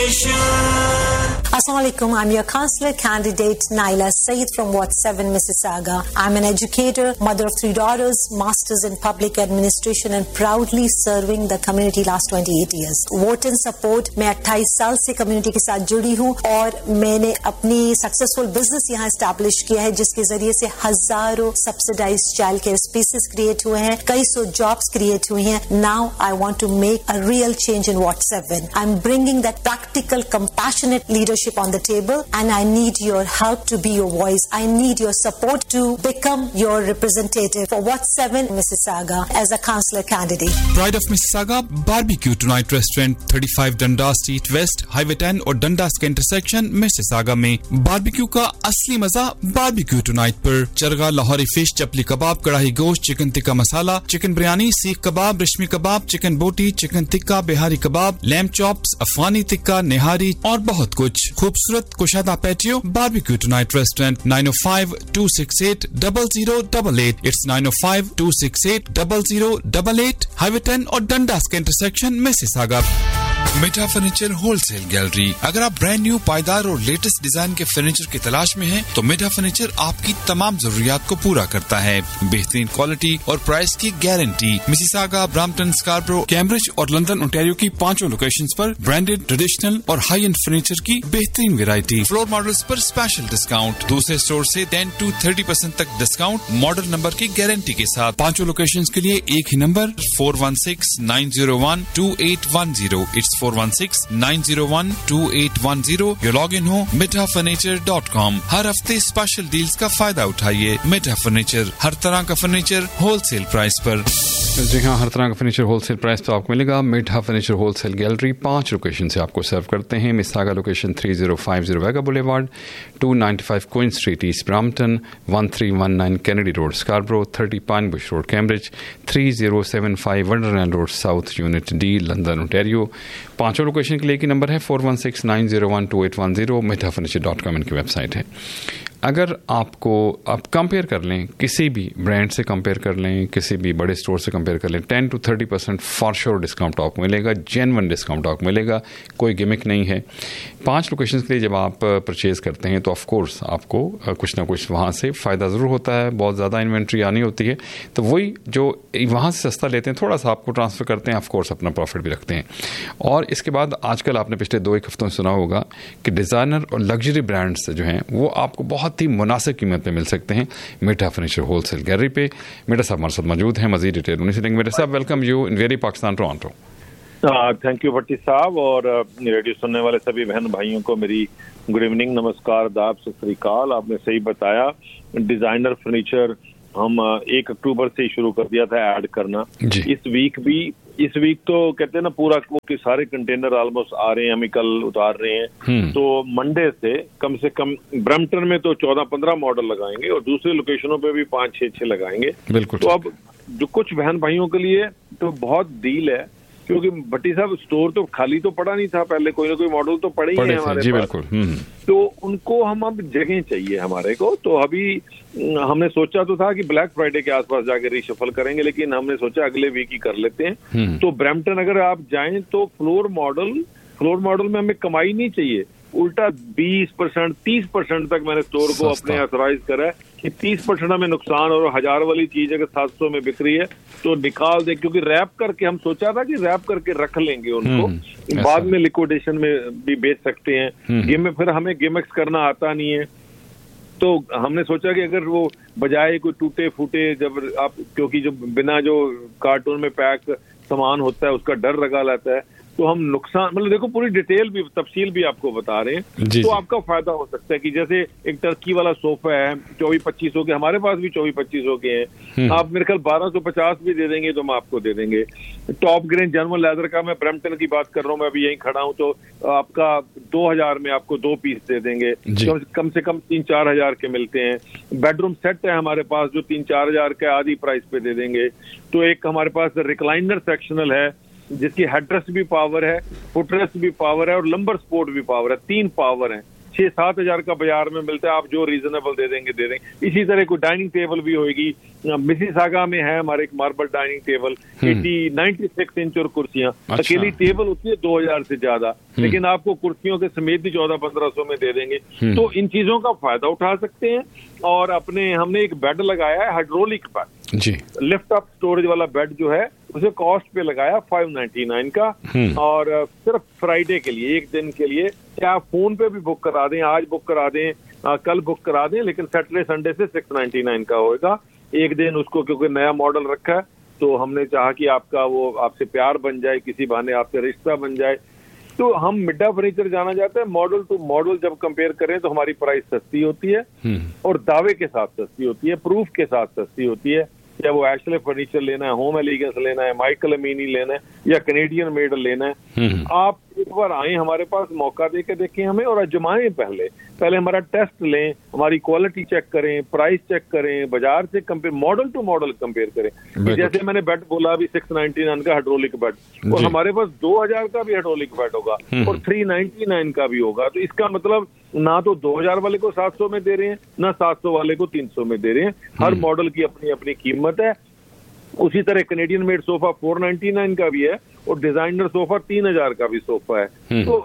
Assalamualaikum. I'm your counselor candidate Naila Saeed from Ward 7 Mississauga. I'm an educator, mother of 3 daughters, masters in public administration and proudly serving the community last 28 years. Vote and support. मैं 28 साल से community के साथ जुड़ी हूँ और मैंने अपनी successful business यहाँ establish किया है जिसके जरिए से हजारों subsidized child care spaces create हुए हैं, कई सौ jobs create हुई हैं. Now I want to make a real change in Ward 7. I'm bringing that practical, compassionate leadership on the table and I need your help to be your voice. I need your support to become your representative for Ward 7 Mississauga as a councillor candidate. Pride of Mississauga Barbecue Tonight Restaurant 35 Dundas Street West Highway 10 और Dundas के intersection Mississauga में barbecue का असली मजा barbecue tonight पर chargha Lahori fish chapli कबाब कढ़ाई गोश्त chicken tikka masala chicken biryani सीख कबाब रेशमी कबाब चिकन बोटी चिकन टिक्का बिहारी कबाब लैम्ब चॉप्स अफगानी टिक्का निहारी और बहुत कुछ खूबसूरत कुशादा patio barbecue tonight restaurant 905-268-0088 it's 905-268-0088 highway 10 और डंडास के इंटरसेक्शन मिसिसागा. मिठा फर्नीचर होलसेल गैलरी. अगर आप ब्रांड न्यू पायदार और लेटेस्ट डिजाइन के फर्नीचर की तलाश में हैं, तो मिठा फर्नीचर आपकी तमाम जरूरियात को पूरा करता है. बेहतरीन क्वालिटी और प्राइस की गारंटी. मिसिसागा, ब्रैम्पटन, स्कार्बरो, कैम्ब्रिज और लंदन ओंटारियो की 5 लोकेशंस पर ब्रांडेड, ट्रेडिशनल और हाई एंड फर्नीचर की बेहतरीन वैरायटी. फ्लोर मॉडल्स पर स्पेशल डिस्काउंट. दूसरे स्टोर से 10 to 30% तक डिस्काउंट मॉडल नंबर की गारंटी के साथ. 5 लोकेशंस के लिए एक ही नंबर 416-901-2810. इट्स 416-901-2810. या लॉग इन हो mitafurniture.com. हर हफ्ते स्पेशल डील्स का फायदा उठाइए. मिठा फर्नीचर, हर तरह का फर्नीचर होलसेल प्राइस पर. जी हाँ, हर तरह का फर्नीचर होलसेल प्राइस पर आपको मिलेगा. मिठा फर्नीचर होलसेल गैलरी 5 लोकेशन से आपको सर्व करते हैं. मिसिसागा लोकेशन 3050 वेगा boulevard, 295 queen street east Brampton, 1319 Kennedy road स्कार्बरो, 30 pine Bush road Cambridge, 3075 Wonderland road south unit D London Ontario. 5 location के लिए की नंबर है 416-901-2810. mitafurniture.com इनकी वेबसाइट है. अगर आपको आप कंपेयर कर लें, किसी भी ब्रांड से कंपेयर कर लें, किसी भी बड़े स्टोर से कंपेयर कर लें, 10 to 30% फॉर श्योर डिस्काउंट आपको मिलेगा. जेन्युइन डिस्काउंट आपको मिलेगा, कोई गिमिक नहीं है. 5 लोकेशंस के लिए जब आप परचेज करते हैं तो ऑफ कोर्स आपको कुछ ना कुछ वहाँ से फ़ायदा ज़रूर होता है. बहुत ज़्यादा इन्वेंट्री आनी होती है तो वही जो वहाँ से सस्ता लेते हैं थोड़ा सा आपको ट्रांसफ़र करते हैं, ऑफ कोर्स अपना प्रॉफिट भी रखते हैं. और इसके बाद आजकल आपने पिछले 2-1 हफ्तों में सुना होगा कि डिज़ाइनर और लग्जरी ब्रांड्स जो हैं वो आपको बहुत ही मुनासिब कीमत पे मिल सकते हैं मिठा फर्नीचर होलसेल गैलरी पे. मेरे साथ हमारे साथ मौजूद हैं, मजीद डिटेल उन्हीं से लेंगे. मेरे साथ welcome you in very Pakistan Toronto. Thank you भट्टी साहब और रेडियो सुनने वाले सभी बहन भाइयों को मेरी गुड इवनिंग, नमस्कार, आदाब, सत श्री अकाल. आपने सही बताया, डिजाइनर फर्नीचर हम 1 अक्टूबर से ही शुरू कर दिया था ऐड करना. इस वीक तो कहते हैं ना पूरा वो कि सारे कंटेनर ऑलमोस्ट आ रहे हैं, हम कल उतार रहे हैं. तो मंडे से कम ब्रैम्पटन में तो 14-15 मॉडल लगाएंगे और दूसरे लोकेशनों पे भी 5-6 लगाएंगे. बिल्कुल. तो अब जो कुछ बहन भाइयों के लिए तो बहुत डील है, क्योंकि भट्टी साहब स्टोर तो खाली तो पड़ा नहीं था पहले, कोई ना कोई मॉडल तो पड़े ही है हमारे पास. तो उनको हम अब जगह चाहिए हमारे को. तो अभी हमने सोचा तो था कि ब्लैक फ्राइडे के आसपास जाके रिशफल करेंगे, लेकिन हमने सोचा अगले वीक ही कर लेते हैं. तो ब्रैम्पटन अगर आप जाएं तो फ्लोर मॉडल में हमें कमाई नहीं चाहिए, उल्टा 20% 30% तक मैंने स्टोर को अपने ऑथराइज करा है कि 30% हमें नुकसान, और 1000 वाली चीज अगर 700 में बिक रही है तो निकाल दे, क्योंकि रैप करके हम सोचा था कि रैप करके रख लेंगे उनको, बाद में लिक्विडेशन में भी बेच सकते हैं. फिर हमें गिमिक्स करना आता नहीं है, तो हमने सोचा कि अगर वो बजाय कोई टूटे फूटे जब आप, क्योंकि जो बिना जो कार्टून में पैक सामान होता है उसका डर लगा रहता है, तो हम नुकसान मतलब देखो पूरी डिटेल भी तफसील भी आपको बता रहे हैं. तो आपका फायदा हो सकता है कि जैसे एक टर्की वाला सोफा है 24-2500 के, हमारे पास भी 24-2500 के हैं. आप मेरे ख्याल 1250 भी दे देंगे तो हम आपको दे देंगे. टॉप ग्रेन जर्मन लेदर का, मैं ब्रैम्पटन की बात कर रहा हूँ, मैं अभी यहीं खड़ा हूँ, तो आपका 2000 में आपको 2 पीस दे देंगे. कम से कम 3-4 हजार के मिलते हैं. बेडरूम सेट है हमारे पास जो 3-4 हजार के आधी प्राइस पे दे देंगे. तो एक हमारे पास रिक्लाइनर सेक्शनल है जिसकी हेडरेस्ट भी पावर है, फुटरेस्ट भी पावर है और लंबर सपोर्ट भी पावर है. 3 पावर है. 6-7 हजार का बाजार में मिलता है, आप जो रीजनेबल दे देंगे। इसी तरह कोई डाइनिंग टेबल भी होगी, मिसिसागा में है हमारे एक मार्बल डाइनिंग टेबल 96 इंच और कुर्सियां, अकेली टेबल होती है 2000 से ज्यादा, लेकिन आपको कुर्सियों के समेत भी 1400-1500 में दे देंगे। तो इन चीजों का फायदा उठा सकते हैं। और हमने एक बेड लगाया है हाइड्रोलिक बेड जी, लिफ्ट अप स्टोरेज वाला बेड जो है उसे कॉस्ट पे लगाया 599 का, और सिर्फ फ्राइडे के लिए, एक दिन के लिए, क्या आप फोन पे भी बुक करा दें, आज बुक करा दें, कल बुक करा दें, लेकिन सैटरडे संडे से 699 का होगा एक दिन उसको, क्योंकि नया मॉडल रखा है तो हमने चाहा कि आपसे प्यार बन जाए, किसी बहाने आपसे रिश्ता बन जाए। तो हम मिड्डा फर्नीचर जाना चाहते हैं, मॉडल टू मॉडल जब कंपेयर करें तो हमारी प्राइस सस्ती होती है और दावे के साथ सस्ती होती है, प्रूफ के साथ सस्ती होती है। या वो एशले फर्नीचर लेना है, होम एलिगेंस लेना है, माइकल अमीनी लेना है, या कैनेडियन मेड लेना है, आप एक बार आए हमारे पास, मौका दे के देखें हमें और आजमाएं। पहले हमारा टेस्ट लें, हमारी क्वालिटी चेक करें, प्राइस चेक करें, बाजार से compare, model to model compare करें। जैसे मैंने बेड बोला अभी 699 का हाइड्रोलिक बेड, और हमारे पास 2000 का भी हाइड्रोलिक बेड होगा और 399 का भी होगा। तो इसका मतलब ना तो 2000 वाले को 700 में दे रहे हैं, ना 700 वाले को 300 में दे रहे हैं। हर मॉडल की अपनी अपनी कीमत है। उसी तरह कैनेडियन मेड सोफा 499 का भी है और डिजाइनर सोफा 3000 का भी सोफा है। तो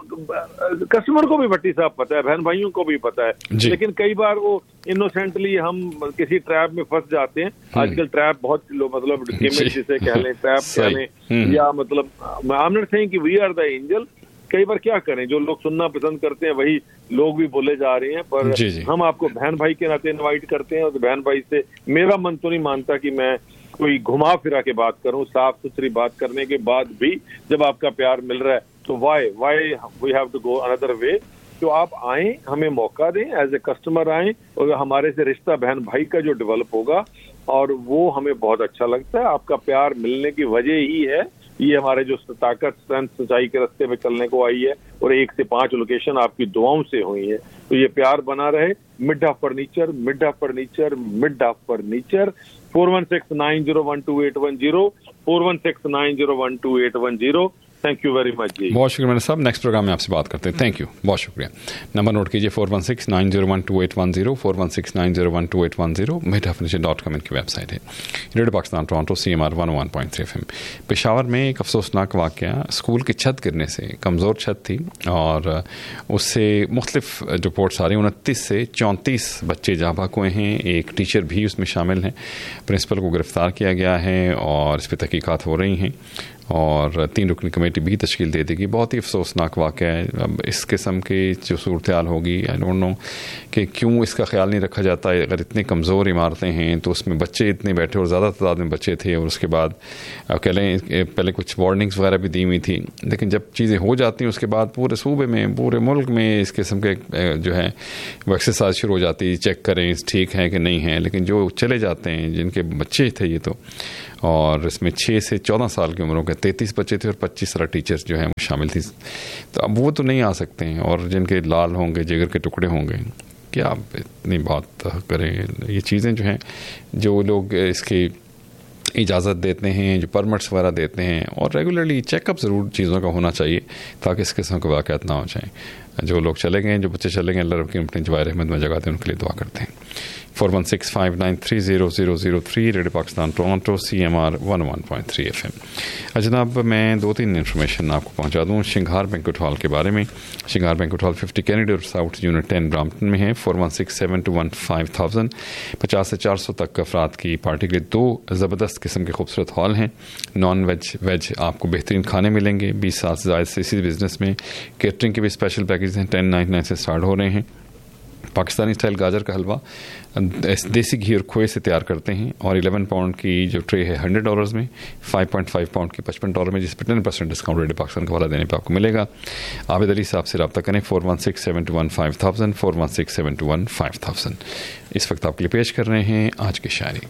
कस्टमर को भी भट्टी साहब पता है, बहन भाइयों को भी पता है, लेकिन कई बार वो इनोसेंटली हम किसी ट्रैप में फंस जाते हैं। आजकल ट्रैप बहुत मतलब जिसे कह लें, ट्रैप कह लें, या मतलब आई एम नॉट सेइंग कि वी आर द एंजल। कई बार क्या करें, जो लोग सुनना पसंद करते हैं वही लोग भी बोले जा रहे हैं, पर हम आपको बहन भाई के नाते इनवाइट करते हैं। और बहन भाई से मेरा मन तो नहीं मानता कि मैं कोई घुमा फिरा के बात करूं, साफ सुथरी बात करने के बाद भी जब आपका प्यार मिल रहा है तो why we have to go another way. तो आप आए, हमें मौका दें, एज ए कस्टमर आए, और हमारे से रिश्ता बहन भाई का जो डेवलप होगा, और वो हमें बहुत अच्छा लगता है। आपका प्यार मिलने की वजह ही है ये हमारे जो ताकत, स्ट्रेंथ, सच्चाई के रास्ते में चलने को आई है, और 1 से 5 लोकेशन आपकी दुआओं से हुई है। तो ये प्यार बना रहे। Midda furniture, Midda furniture, Midda furniture. 4169012810, 4169012810। Thank you very much जी। बहुत शुक्रिया मैंने साहब, नेक्स्ट प्रोग्राम में आपसे बात करते हैं। थैंक यू, बहुत शुक्रिया। नंबर नोट कीजिए 4169012810, 4169012810। midhafurniture.com इनकी वेबसाइट है। Radio Pakistan Toronto CMR 101.3 FM। Peshawar में एक अफसोसनाक वाक़या, स्कूल की छत गिरने से, कमज़ोर छत थी और उससे मुख्तलिफ रिपोर्ट्स आ रही हैं। 29 से 34 बच्चे जहाँ भाग हुए हैं, एक टीचर भी उसमें शामिल हैं। प्रिंसिपल को गिरफ्तार किया गया है और इस पर तहकीकात हो रही हैं और 3 रुकनी कमेटी भी तश्कील दे देगी। बहुत ही अफसोसनाक वाक़या है। अब इस किस्म की जो सूरत हाल होगी, आई डोंट नो कि क्यों इसका ख्याल नहीं रखा जाता है। अगर इतनी कमज़ोर इमारतें हैं तो उसमें बच्चे इतने बैठे और ज़्यादा तादाद में बच्चे थे, और उसके बाद कह लें पहले कुछ वार्निंग्स वगैरह भी दी हुई थी, लेकिन जब चीज़ें हो जाती हैं उसके बाद पूरे सूबे में, पूरे मुल्क में इस किस्म के जो है वो एक्सरसाइज शुरू हो जाती है, चेक करें ठीक है कि नहीं है। लेकिन जो चले जाते हैं, जिनके बच्चे थे ये तो, और इसमें 6 से 14 साल की उम्रों के 33 बच्चे थे और 25 सारा टीचर्स जो हैं वो शामिल थी। तो अब वो तो नहीं आ सकते हैं, और जिनके लाल होंगे, जिगर के टुकड़े होंगे, क्या आप इतनी बात करें। ये चीज़ें जो हैं, जो लोग इसकी इजाज़त देते हैं, जो परमिट्स वगैरह देते हैं, और रेगुलरली चेकअप ज़रूर चीज़ों का होना चाहिए ताकि इस किस्म के वाक़यात ना हो जाएँ। जो लोग चले गए, जो बच्चे चले गए, अल्लाह रब की अपनी जवाहिर रहमत में जगह दें, उनके लिए दुआ करते हैं। 4165930003 radio Pakistan Toronto CMR 101.3 FM। जनाब, मैं 2-3 इन्फॉर्मेशन आपको पहुंचा दूं शिंगार बैंक्वेट हॉल के बारे में। शिंगार बैंक्वेट हॉल 50 कैनेडी और साउथ यूनिट 10 ब्राम्पटन में है। 4167215000 50 से 400 तक अफराद की पार्टी के लिए 2 ज़बरदस्त किस्म के खूबसूरत हॉल हैं। नॉन वेज आपको बेहतरीन खाने मिलेंगे। 20 साल से ज़्यादा से इसी बिज़नेस में। केटरिंग के भी स्पेशल पैकेज हैं, 1099 से स्टार्ट हो रहे हैं। पाकिस्तानी स्टाइल गाजर का हलवा देसी घी और खोए से तैयार करते हैं, और 11 पाउंड की जो ट्रे है $100 में, 5.5 पाउंड की $55 में, जिस पर 10% डिस्काउंट रेडियो पाकिस्तान का वाला देने पर आपको मिलेगा। आबिद अली साहब से रब्ता करें 4167215000, 4167215000। इस वक्त आपके लिए पेश कर रहे हैं आज की शायरी।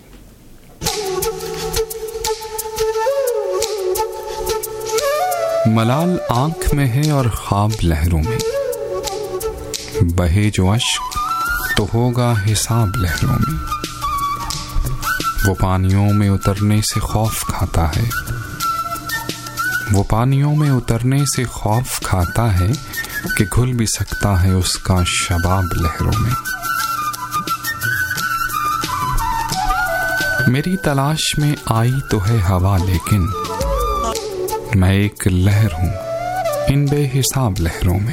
मलाल आंख में है और ख्वाब लहरों में, बहे जो अश्क तो होगा हिसाब लहरों में। वो पानियों में उतरने से खौफ खाता है, वो पानियों में उतरने से खौफ खाता है, कि घुल भी सकता है उसका शबाब लहरों में। मेरी तलाश में आई तो है हवा, लेकिन मैं एक लहर हूं इन बेहिसाब लहरों में।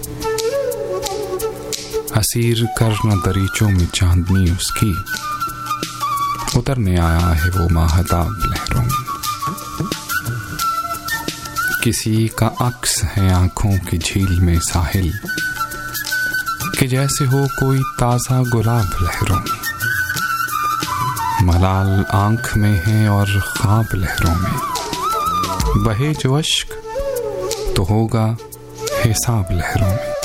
असीर कर न दरीचों में चांदनी उसकी, उतरने आया है वो माहताब लहरों में। किसी का अक्स है आंखों की झील में साहिल, कि जैसे हो कोई ताजा गुलाब लहरों में। मलाल आंख में है और ख्वाब लहरों में, बहे जो अश्क तो होगा हिसाब लहरों में।